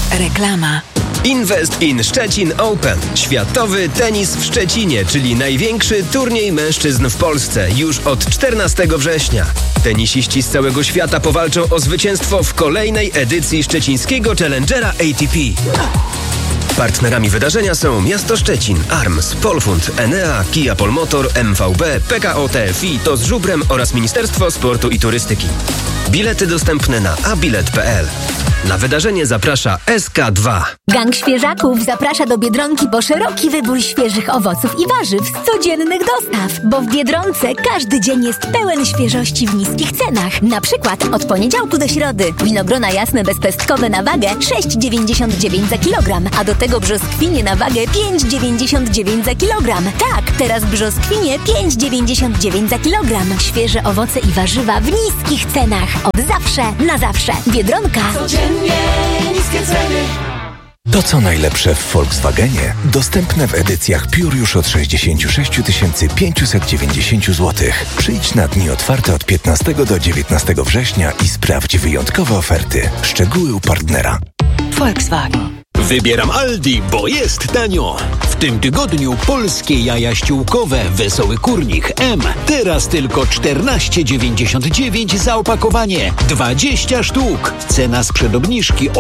Reklama. Invest in Szczecin Open. Światowy tenis w Szczecinie, czyli największy turniej mężczyzn w Polsce, już od 14 września. Tenisiści z całego świata powalczą o zwycięstwo w kolejnej edycji szczecińskiego Challengera ATP. Partnerami wydarzenia są Miasto Szczecin, ARMS, Polfund, Enea, Kia Polmotor, MVB, PKO TFI, TOZ Żubrem oraz Ministerstwo Sportu i Turystyki. Bilety dostępne na abilet.pl. Na wydarzenie zaprasza SK2. Gang Świeżaków zaprasza do Biedronki po szeroki wybór świeżych owoców i warzyw z codziennych dostaw, bo w Biedronce każdy dzień jest pełen świeżości w niskich cenach. Na przykład od poniedziałku do środy winogrona jasne bezpestkowe na wagę 6,99 za kilogram, a do tego brzoskwinie na wagę 5,99 za kilogram. Tak, teraz brzoskwinie 5,99 za kilogram. Świeże owoce i warzywa w niskich cenach. Od zawsze na zawsze. Biedronka. Codziennie niskie ceny. To co najlepsze w Volkswagenie dostępne w edycjach Pure już od 66 590 zł. Przyjdź na dni otwarte od 15 do 19 września i sprawdź wyjątkowe oferty. Szczegóły u partnera. Volkswagen. Wybieram Aldi, bo jest tanio. W tym tygodniu polskie jaja ściółkowe Wesoły Kurnik M. Teraz tylko 14,99 za opakowanie. 20 sztuk. Cena sprzed obniżki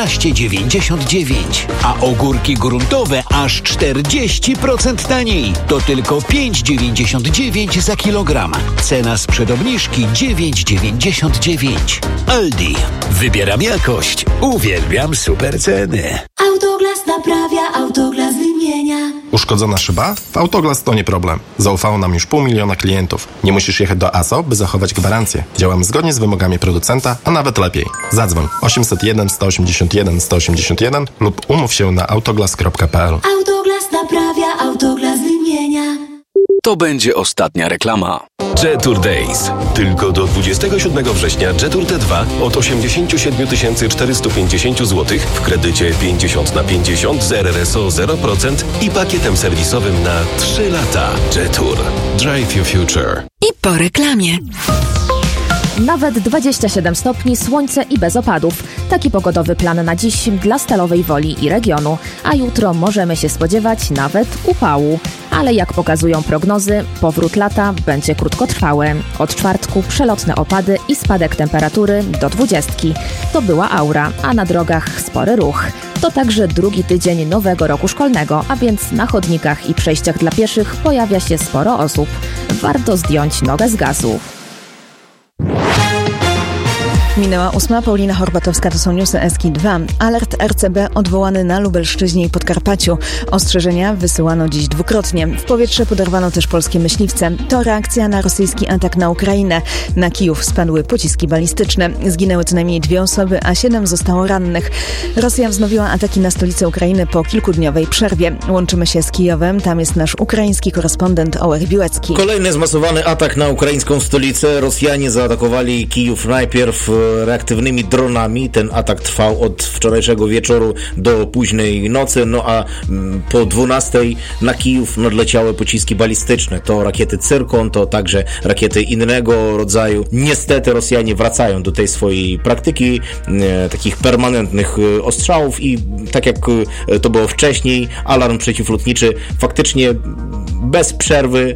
18,99. A ogórki gruntowe aż 40% taniej. To tylko 5,99 za kilogram. Cena sprzed obniżki 9,99. Aldi. Wybieram jakość. Uwielbiam super ceny. Autoglas naprawia, Autoglas wymienia. Uszkodzona szyba? W Autoglas to nie problem. Zaufało nam już 500 000 klientów. Nie musisz jechać do ASO, by zachować gwarancję. Działamy zgodnie z wymogami producenta, a nawet lepiej. Zadzwoń 801 181 181 lub umów się na autoglas.pl. Autoglas naprawia, Autoglas wymienia. To będzie ostatnia reklama. Jetour Days. Tylko do 27 września Jetour T2 od 87 450 zł w kredycie 50/50 z RRSO 0% i pakietem serwisowym na 3 lata. Jetour. Drive your future. I po reklamie. Nawet 27 stopni, słońce i bez opadów. Taki pogodowy plan na dziś dla Stalowej Woli i regionu. A jutro możemy się spodziewać nawet upału. Ale jak pokazują prognozy, powrót lata będzie krótkotrwały. Od czwartku przelotne opady i spadek temperatury do 20. To była aura, a na drogach spory ruch. To także drugi tydzień nowego roku szkolnego, a więc na chodnikach i przejściach dla pieszych pojawia się sporo osób. Warto zdjąć nogę z gazu. Minęła 8. Paulina Horbatowska, to są newsy SK2. Alert RCB odwołany na Lubelszczyźnie i Podkarpaciu. Ostrzeżenia wysyłano dziś dwukrotnie. W powietrze poderwano też polskie myśliwce. To reakcja na rosyjski atak na Ukrainę. Na Kijów spadły pociski balistyczne. Zginęły co najmniej 2 osoby, a 7 zostało rannych. Rosja wznowiła ataki na stolicę Ukrainy po kilkudniowej przerwie. Łączymy się z Kijowem. Tam jest nasz ukraiński korespondent Ołech Biłecki. Kolejny zmasowany atak na ukraińską stolicę. Rosjanie zaatakowali Kijów najpierw reaktywnymi dronami. Ten atak trwał od wczorajszego wieczoru do późnej nocy, no a po 12 na Kijów nadleciały pociski balistyczne. To rakiety Cyrkon, to także rakiety innego rodzaju. Niestety Rosjanie wracają do tej swojej praktyki takich permanentnych ostrzałów i tak jak to było wcześniej, alarm przeciwlotniczy faktycznie bez przerwy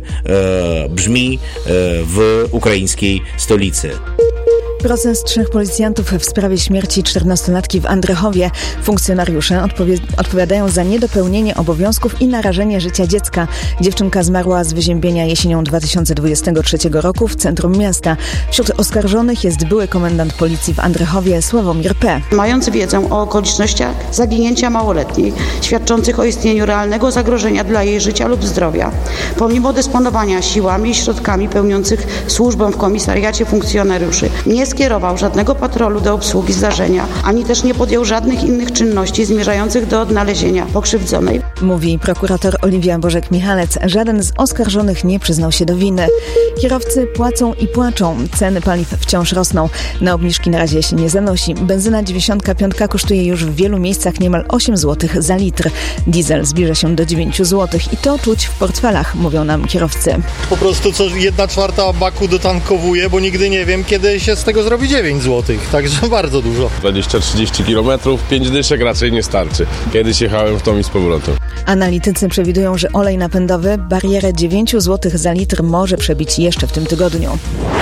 brzmi w ukraińskiej stolicy. Proces 3 policjantów w sprawie śmierci 14-latki w Andrychowie. Funkcjonariusze odpowiadają za niedopełnienie obowiązków i narażenie życia dziecka. Dziewczynka zmarła z wyziębienia jesienią 2023 roku w centrum miasta. Wśród oskarżonych jest były komendant policji w Andrychowie Sławomir P. Mając wiedzę o okolicznościach zaginięcia małoletniej, świadczących o istnieniu realnego zagrożenia dla jej życia lub zdrowia, pomimo dysponowania siłami i środkami pełniących służbę w komisariacie funkcjonariuszy, nie skierował żadnego patrolu do obsługi zdarzenia, ani też nie podjął żadnych innych czynności zmierzających do odnalezienia pokrzywdzonej. Mówi prokurator Oliwia Bożek-Michalec. Żaden z oskarżonych nie przyznał się do winy. Kierowcy płacą i płaczą. Ceny paliw wciąż rosną. Na obniżki na razie się nie zanosi. Benzyna 95 kosztuje już w wielu miejscach niemal 8 zł za litr. Diesel zbliża się do 9 zł i to czuć w portfelach, mówią nam kierowcy. Po prostu co 1/4 baku dotankowuje, bo nigdy nie wiem, kiedy się z tego jednego zrobi 9 zł, także bardzo dużo. 20-30 km, 5 dyszek raczej nie starczy. Kiedyś jechałem w tom i z powrotem. Analitycy przewidują, że olej napędowy barierę 9 zł za litr może przebić jeszcze w tym tygodniu.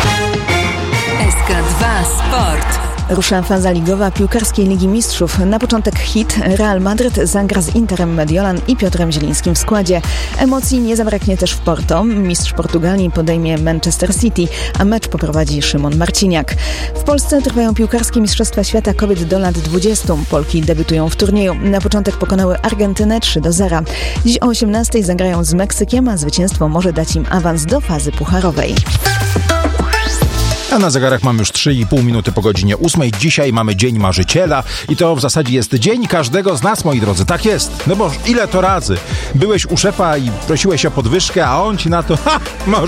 SK2 Sport. Rusza faza ligowa piłkarskiej Ligi Mistrzów. Na początek hit. Real Madryt zagra z Interem Mediolan i Piotrem Zielińskim w składzie. Emocji nie zabraknie też w Porto. Mistrz Portugalii podejmie Manchester City, a mecz poprowadzi Szymon Marciniak. W Polsce trwają piłkarskie Mistrzostwa Świata kobiet do lat 20. Polki debiutują w turnieju. Na początek pokonały Argentynę 3-0. Dziś o 18:00 zagrają z Meksykiem, a zwycięstwo może dać im awans do fazy pucharowej. A na zegarach mamy już 3,5 minuty po godzinie 8. Dzisiaj mamy Dzień Marzyciela i to w zasadzie jest dzień każdego z nas, moi drodzy. Tak jest. No bo ile to razy byłeś u szefa i prosiłeś o podwyżkę, a on ci na to, może